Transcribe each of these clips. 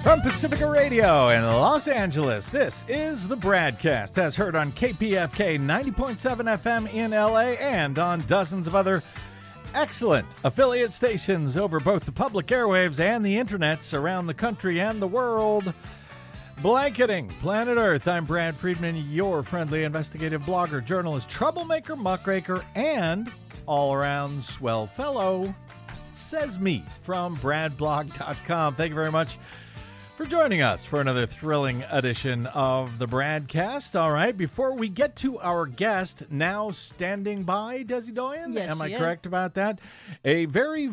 From Pacifica Radio in Los Angeles, this is the BradCast, as heard on KPFK 90.7 FM in LA and on dozens of other excellent affiliate stations over both the public airwaves and the internets around the country and the world. Blanketing planet Earth, I'm Brad Friedman, your friendly investigative blogger, journalist, troublemaker, muckraker, and all-around swell fellow, says me, from bradblog.com. Thank you very much for joining us for another thrilling edition of the BradCast. All right, before we get to our guest, now standing by, Desi Doyen? Yes, Am I correct about that? A very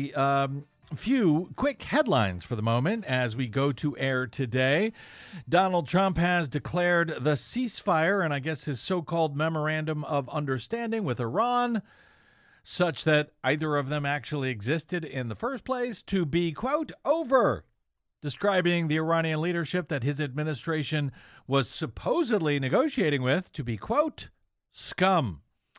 few quick headlines for the moment as we go to air today. Donald Trump has declared the ceasefire and I guess his so-called memorandum of understanding with Iran, such that either of them actually existed in the first place, to be, quote, over, describing the Iranian leadership that his administration was supposedly negotiating with to be, quote, scum.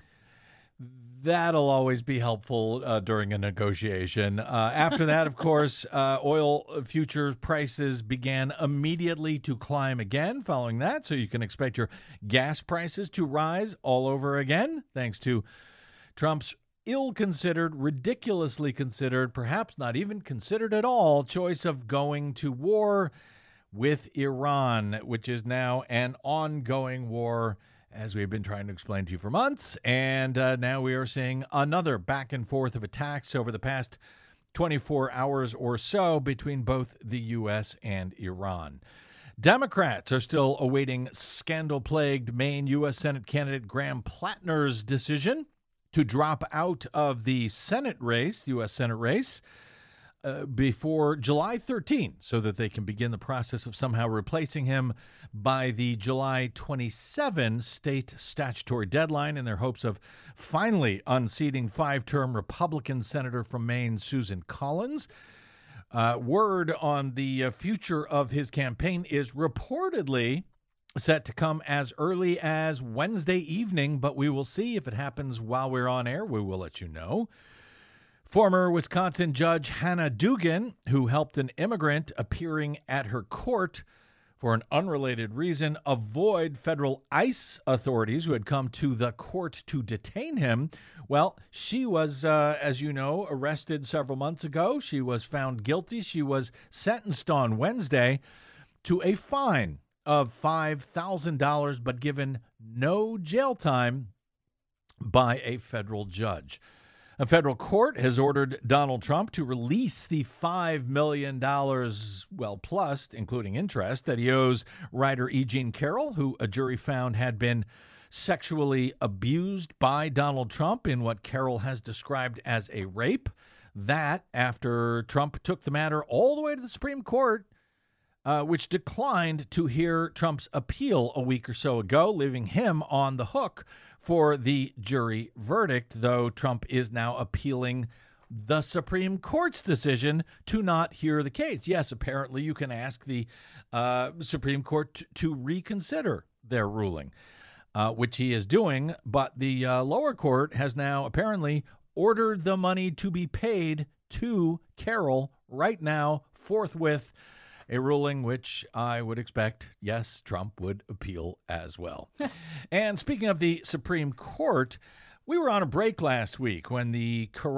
That'll always be helpful during a negotiation. After that, of course, oil futures prices began immediately to climb again following that. So you can expect your gas prices to rise all over again, thanks to Trump's ill-considered, ridiculously considered, perhaps not even considered at all, choice of going to war with Iran, which is now an ongoing war, as we've been trying to explain to you for months. And now we are seeing another back and forth of attacks over the past 24 hours or so between both the U.S. and Iran. Democrats are still awaiting scandal-plagued Maine U.S. Senate candidate Graham Plattner's decision to drop out of the Senate race, the U.S. Senate race, before July 13, so that they can begin the process of somehow replacing him by the July 27 state statutory deadline in their hopes of finally unseating five-term Republican Senator from Maine, Susan Collins. Word on the future of his campaign is reportedly set to come as early as Wednesday evening, but we will see if it happens while we're on air. We will let you know. Former Wisconsin Judge Hannah Dugan, who helped an immigrant appearing at her court for an unrelated reason avoid federal ICE authorities who had come to the court to detain him. Well, she was, as you know, arrested several months ago. She was found guilty. She was sentenced on Wednesday to a fine of $5,000, but given no jail time by a federal judge. A federal court has ordered Donald Trump to release the $5 million, well, plus, including interest, that he owes writer E. Jean Carroll, who a jury found had been sexually abused by Donald Trump in what Carroll has described as a rape. That after Trump took the matter all the way to the Supreme Court, which declined to hear Trump's appeal a week or so ago, leaving him on the hook for the jury verdict, though Trump is now appealing the Supreme Court's decision to not hear the case. Yes, apparently you can ask the Supreme Court to reconsider their ruling, which he is doing, but the lower court has now apparently ordered the money to be paid to Carroll right now, forthwith, a ruling which I would expect, yes, Trump would appeal as well. And speaking of the Supreme Court, we were on a break last week when the